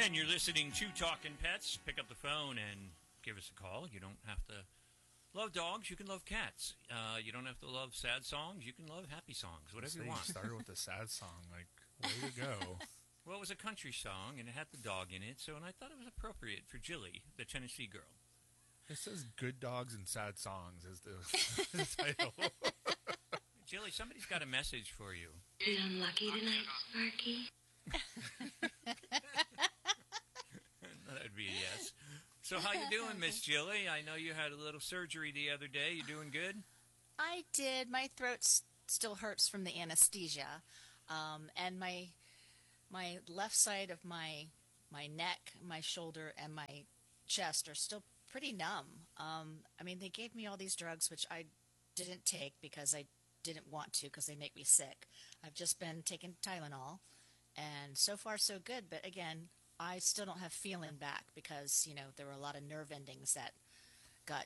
And you're listening to Talking Pets. Pick up the phone and give us a call. You don't have to love dogs. You can love cats. You don't have to love sad songs. You can love happy songs, whatever you want. You started with a sad song. Like, way to go. Well, it was a country song, and it had the dog in it, and I thought it was appropriate for Jilly, the Tennessee girl. It says Good Dogs and Sad Songs is the title. Jilly, somebody's got a message for you. Bit unlucky tonight, Sparky? That would be a yes. So how you doing, Miss Jilly? I know you had a little surgery the other day. You doing good? I did. My throat still hurts from the anesthesia, and my left side of my neck, my shoulder, and my chest are still pretty numb. I mean, they gave me all these drugs, which I didn't take because I didn't want to because they make me sick. I've just been taking Tylenol, and so far so good. But again, I still don't have feeling back because, there were a lot of nerve endings that got,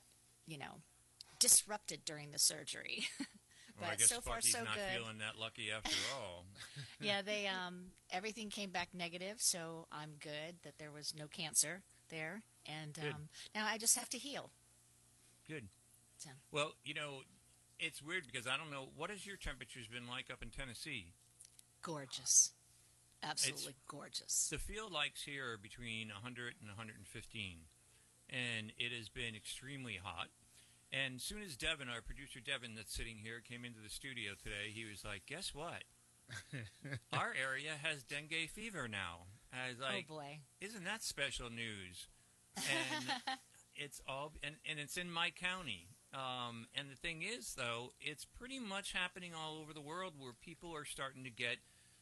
disrupted during the surgery. But well, I guess so far Sparky's so not good. feeling that lucky after all. Yeah, they everything came back negative, so I'm good that there was no cancer there, and now I just have to heal. Good. So. Well, it's weird because I don't know, what has your temperatures been like up in Tennessee? Gorgeous. Absolutely gorgeous. The field likes here are between 100 and 115, and it has been extremely hot. And as soon as Devin, our producer Devin that's sitting here, came into the studio today, he was like, guess what? Our area has dengue fever now. I was like, oh boy. Isn't that special news? And it's all, and it's in my county. And the thing is, though, it's pretty much happening all over the world where people are starting to get,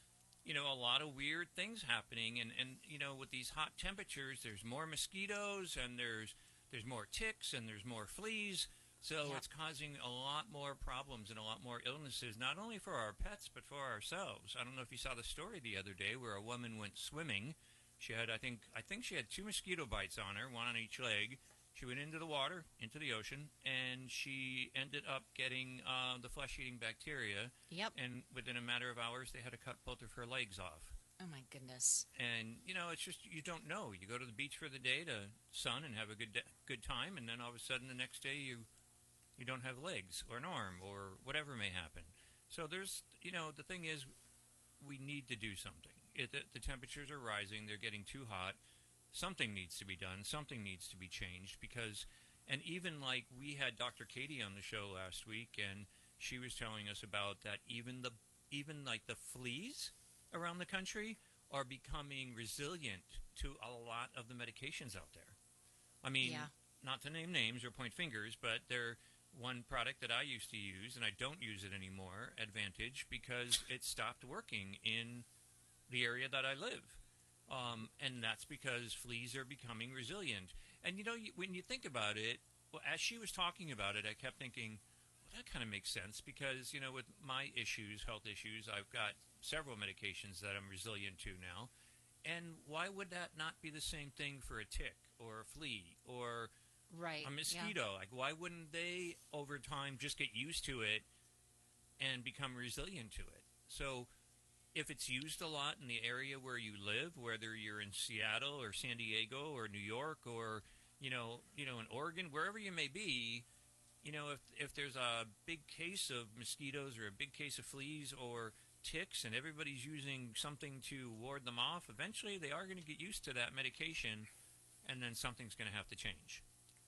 a lot of weird things happening. And with these hot temperatures, there's more mosquitoes and there's more ticks and there's more fleas. So It's causing a lot more problems and a lot more illnesses, not only for our pets, but for ourselves. I don't know if you saw the story the other day where a woman went swimming. She had, I think she had 2 mosquito bites on her, one on each leg. She went into the water, into the ocean, and she ended up getting the flesh-eating bacteria. Yep. And within a matter of hours, they had to cut both of her legs off. Oh, my goodness. And, it's just, you don't know. You go to the beach for the day to sun and have a good time, and then all of a sudden the next day you don't have legs or an arm or whatever may happen. So there's, the thing is, we need to do something. The temperatures are rising. They're getting too hot. Something needs to be done. Something needs to be changed because, and even like we had Dr. Katie on the show last week, and she was telling us about that even like the fleas around the country are becoming resilient to a lot of the medications out there. I mean, not to name names or point fingers, but they're one product that I used to use, and I don't use it anymore, Advantage, because it stopped working in the area that I live. And that's because fleas are becoming resilient. And, when you think about it, well, as she was talking about it, I kept thinking, well, that kind of makes sense because, with my issues, health issues, I've got several medications that I'm resilient to now. And why would that not be the same thing for a tick or a flea or a mosquito? Like, why wouldn't they, over time, just get used to it and become resilient to it? So if it's used a lot in the area where you live, whether you're in Seattle or San Diego or New York or, in Oregon, wherever you may be, if there's a big case of mosquitoes or a big case of fleas or ticks and everybody's using something to ward them off, eventually they are going to get used to that medication and then something's going to have to change.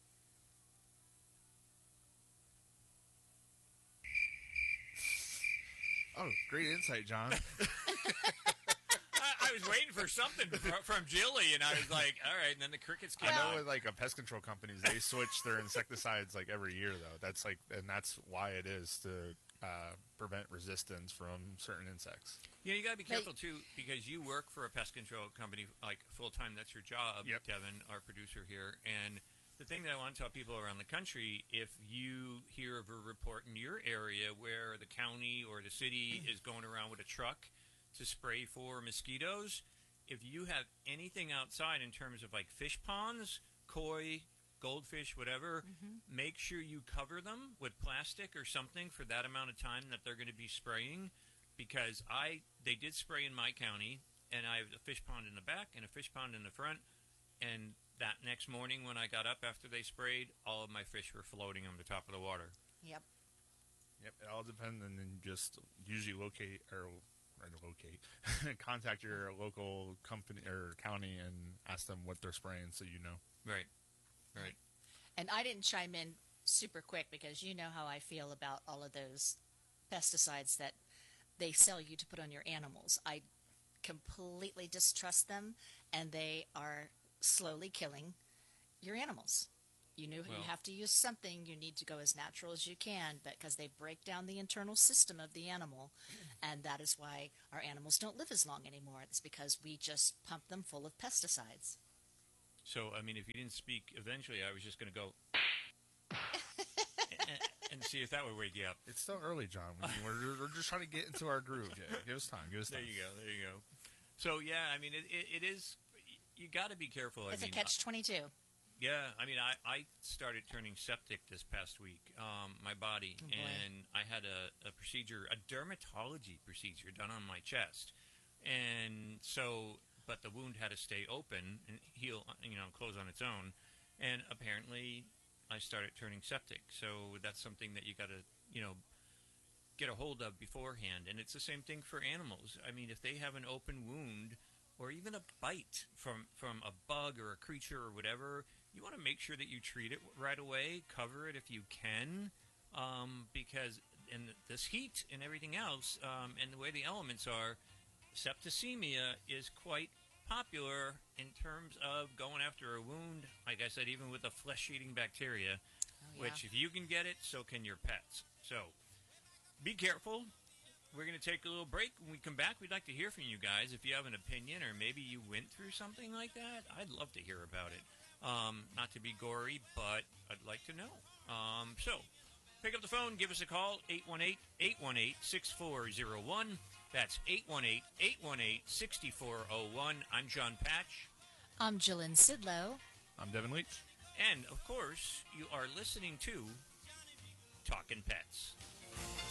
Oh, great insight, John. I was waiting for something from Jilly, and I was like, all right, and then the crickets came I know out. with like pest control companies, they switch their insecticides like every year, though. And that's why it is to prevent resistance from certain insects. Yeah, you got to be careful, too, because you work for a pest control company, like, full-time. That's your job, Yep. Devin, our producer here. And the thing that I want to tell people around the country, if you hear of a report in your area where the county or the city is going around with a truck to spray for mosquitoes, if you have anything outside in terms of, like, fish ponds, koi, goldfish, whatever, make sure you cover them with plastic or something for that amount of time that they're going to be spraying, because they did spray in my county, and I have a fish pond in the back and a fish pond in the front. And that next morning when I got up after they sprayed, all of my fish were floating on the top of the water. Yep. Yep, it all depends, and then just usually contact your local company or county and ask them what they're spraying, so you know. Right. Right. And I didn't chime in super quick because you know how I feel about all of those pesticides that they sell you to put on your animals. I completely distrust them, and they are slowly killing your animals. You know, Well, you have to use something. You need to go as natural as you can, because they break down the internal system of the animal, and that is why our animals don't live as long anymore. It's because we just pump them full of pesticides. So, I mean, if you didn't speak eventually, I was just going to go and see if that would wake you up. It's still early, John. We're just trying to get into our groove. Yeah, give us time. Give us time. There you go. So, yeah, I mean, it is, you got to be careful. It's I a mean, catch-22. Yeah, I mean, I started turning septic this past week, my body, Oh, boy. and I had a procedure, a dermatology procedure done on my chest. And so, but the wound had to stay open and heal, close on its own. And apparently I started turning septic. So that's something that you got to, get a hold of beforehand. And it's the same thing for animals. I mean, if they have an open wound or even a bite from a bug or a creature or whatever, you want to make sure that you treat it right away, cover it if you can, because in this heat and everything else, and the way the elements are, septicemia is quite popular in terms of going after a wound, like I said, even with a flesh-eating bacteria, Oh, yeah. which if you can get it, so can your pets. So be careful. We're going to take a little break. When we come back, we'd like to hear from you guys. If you have an opinion or maybe you went through something like that, I'd love to hear about it. Not to be gory, but I'd like to know. So pick up the phone, give us a call, 818-818-6401. That's 818-818-6401. I'm John Patch. I'm Jillian Sidlow. I'm Devin Leach. And, of course, you are listening to Talkin' Pets.